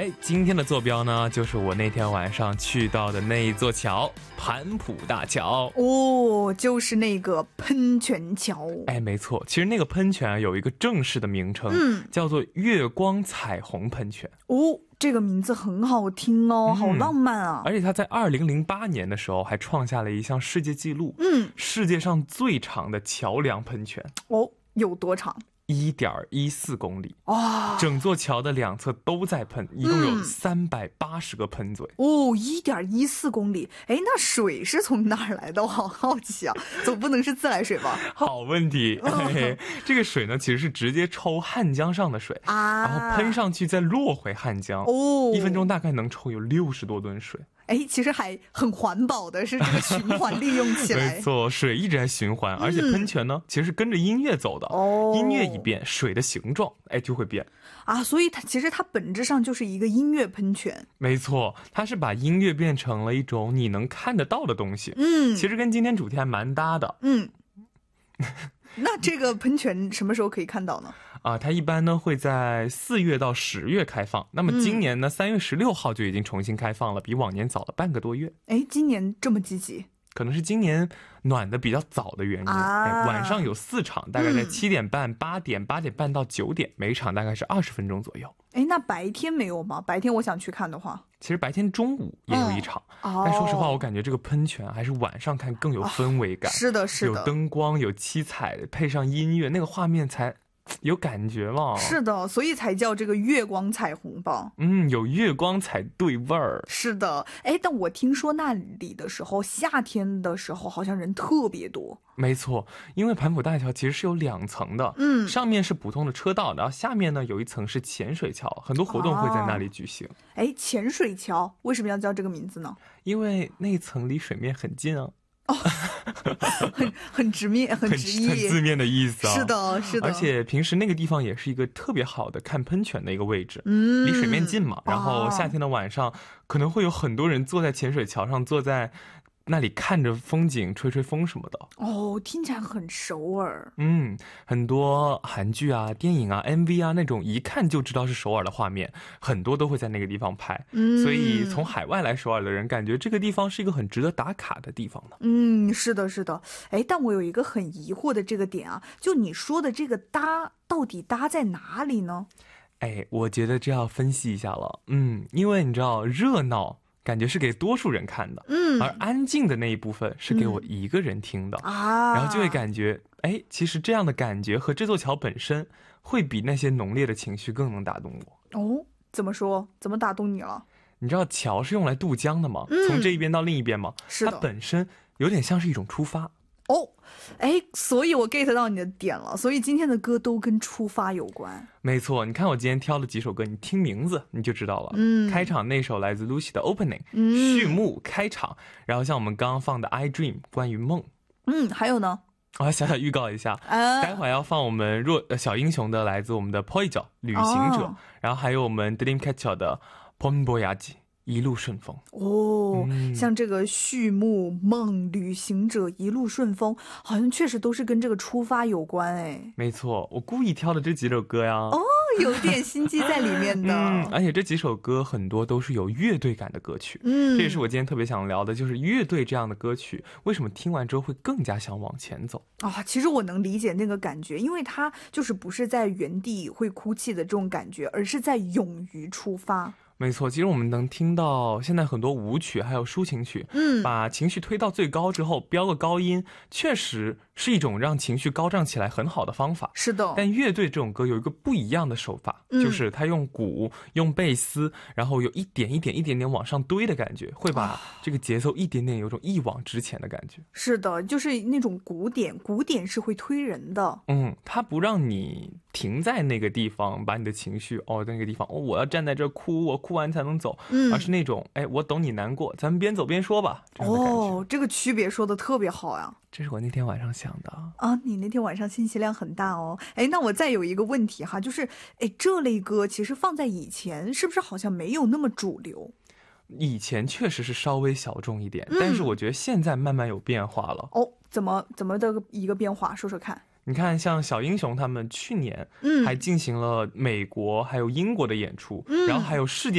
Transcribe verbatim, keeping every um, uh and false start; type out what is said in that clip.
哎，今天的坐标呢，就是我那天晚上去到的那一座桥——盘浦大桥。 哦，就是那个喷泉桥。 哎，没错，其实那个喷泉有一个正式的名称， 嗯， 叫做月光彩虹喷泉。 哦，这个名字很好听哦，嗯、好浪漫啊！ 而且它在二零零八年的时候还创下了一项世界纪录， 嗯， 世界上最长的桥梁喷泉。 哦，有多长？ 一点一四公里哇、哦！ 整座桥的两侧都在喷，一共有三百八十个喷嘴。 嗯、哦，一点一四公里，哎，那水是从哪儿来的？我好好奇啊，总不能是自来水吧？ 好问题，哎、这个水呢其实是直接抽汉江上的水啊， 然后喷上去再落回汉江。 哦， 一分钟大概能抽有六十多吨水。 哎，其实还很环保的，是这个循环利用起来。 没错，水一直在循环，而且喷泉呢、嗯、其实是跟着音乐走的。 哦， 音乐一变，水的形状哎就会变啊，所以它其实它本质上就是一个音乐喷泉。 没错，它是把音乐变成了一种你能看得到的东西。 嗯， 其实跟今天主题还蛮搭的。 嗯。那这个喷泉什么时候可以看到呢？ 啊，它一般呢会在四月到十月开放。那么今年呢，三、嗯、月十六号就已经重新开放了，比往年早了半个多月。 哎，今年这么积极， 可能是今年暖的比较早的原因。 啊， 哎，晚上有四场，大概在七点半、八、嗯、点、八点半到九点，每一场大概是二十分钟左右。 哎，那白天没有吗？白天我想去看的话， 其实白天中午也有一场， 嗯、 但说实话，我感觉这个喷泉还是晚上看更有氛围感。 哦、是的，是的， 有灯光，有七彩，配上音乐，那个画面才有感觉嘛。 是的，所以才叫这个月光彩虹吧。 嗯，有月光才对味儿。 是的，哎，但我听说那里的时候，夏天的时候好像人特别多。 没错，因为盘浦大桥其实是有两层的， 嗯， 上面是普通的车道，然后下面呢有一层是浅水桥，很多活动会在那里举行。 哎、哦，浅水桥为什么要叫这个名字呢？ 因为那一层离水面很近啊。 哦，很很直面，很直译， 很字面的意思啊。 是的，是的。 而且平时那个地方也是一个特别好的看喷泉的一个位置， 嗯， 离水面近嘛。然后夏天的晚上，哦、可能会有很多人坐在浅水桥上，坐在那里看着风景，吹吹风什么的。 哦，听起来很首尔。 嗯，很多韩剧啊、电影啊、M V 啊那种一看就知道是首尔的画面，很多都会在那个地方拍。 嗯， 所以从海外来首尔的人，感觉这个地方是一个很值得打卡的地方呢。 嗯，是的，是的。哎，但我有一个很疑惑的这个点啊，就你说的这个搭，到底搭在哪里呢？ 哎，我觉得这要分析一下了。嗯，因为你知道热闹感觉是给多数人看的， 嗯， 而安静的那一部分是给我一个人听的、 嗯、啊， 然后就会感觉，哎，其实这样的感觉和这座桥本身会比那些浓烈的情绪更能打动我。 哦，怎么说？怎么打动你了？ 你知道桥是用来渡江的吗？ 嗯、 从这一边到另一边吗？ 是的， 它本身有点像是一种出发。 哦，哎，所以我 get 到你的点了，所以今天的歌都跟出发有关。 没错，你看我今天挑的几首歌，你听名字你就知道了。 嗯， 开场那首来自 Lucy 的 Opening，、 嗯、 序幕开场，然后像我们刚刚放的 I Dream 关于梦。 嗯，还有呢？ 我要小小预告一下， 啊、 待会儿要放我们弱呃小英雄的来自我们的 Poijo 旅行者、哦，然后还有我们 Dreamcatcher 的 Ponboyaji。一路顺风哦、 嗯， 像这个序幕梦旅行者一路顺风，好像确实都是跟这个出发有关哎。 没错，我故意挑的这几首歌呀。 哦，有点心机在里面的。 嗯，而且这几首歌很多都是有乐队感的歌曲。 嗯， 这也是我今天特别想聊的，就是乐队这样的歌曲，为什么听完之后会更加想往前走啊？其实我能理解那个感觉，因为它就是不是在原地会哭泣的这种感觉，而是在勇于出发。 没错，其实我们能听到现在很多舞曲还有抒情曲， 嗯， 把情绪推到最高之后飙个高音，确实是一种让情绪高涨起来很好的方法。 是的， 但乐队这种歌有一个不一样的手法、嗯、就是他用鼓用贝斯，然后有一点一点一点点往上堆的感觉，会把这个节奏一点点有种一往直前的感觉。 是的，就是那种鼓点，鼓点是会推人的。 嗯，它不让你停在那个地方，把你的情绪哦，在那个地方哦，我要站在这哭，我哭完才能走， 嗯， 而是那种哎，我懂你难过，咱们边走边说吧。这样的感觉。 哦，这个区别说的特别好呀。 这是我那天晚上想的啊，你那天晚上信息量很大哦。哎，那我再有一个问题哈，就是哎，这类歌其实放在以前是不是好像没有那么主流？ 以前确实是稍微小众一点、 嗯、 但是我觉得现在慢慢有变化了。 哦，怎么怎么的一个变化？说说看。 你看像小英雄他们去年还进行了美国还有英国的演出、 嗯、 然后还有世界